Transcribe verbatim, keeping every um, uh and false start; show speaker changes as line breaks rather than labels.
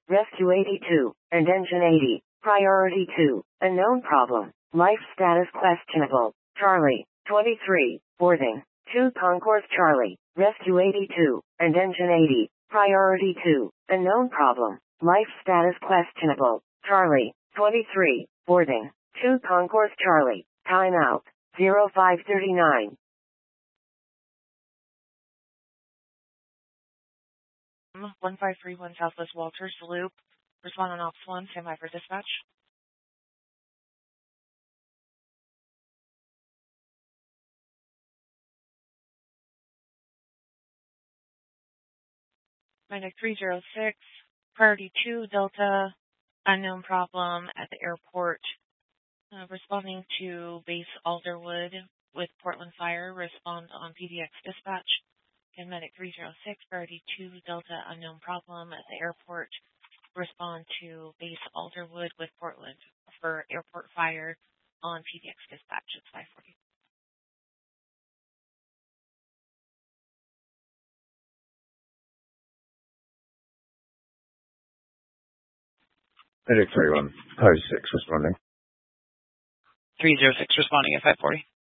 Rescue eighty-two, and Engine eighty. Priority two, unknown problem. Life status questionable. Charlie, twenty-three, boarding. two Concourse Charlie, Rescue eighty-two, and Engine eighty. Priority two, unknown problem. Life status questionable. Charlie, twenty-three, boarding. two Concourse Charlie. Timeout. zero five thirty-nine.
one five three one Southwest Walters Loop. Respond on Ops one. Stand by for dispatch. Medic three zero six. Priority two Delta. Unknown problem at the airport. Uh, responding to base Alderwood with Portland Fire. Respond on P D X dispatch. And Medic three zero six. Priority two Delta. Unknown problem at the airport. Respond to base Alderwood with Portland for airport fire on P D X dispatch. It's five forty.
Medic three one, post six responding.
three zero six responding at five forty.